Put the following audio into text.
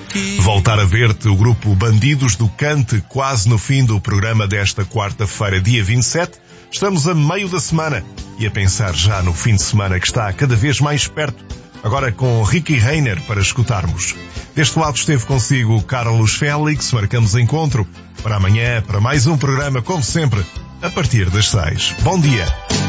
Voltar a ver-te, o grupo Bandidos do Cante, quase no fim do programa desta quarta-feira, dia 27. Estamos a meio da semana e a pensar já no fim de semana que está cada vez mais perto. Agora com Ricky Reiner para escutarmos. Deste lado esteve consigo Carlos Félix. Marcamos encontro para amanhã, para mais um programa, como sempre, a partir das 6. Bom dia.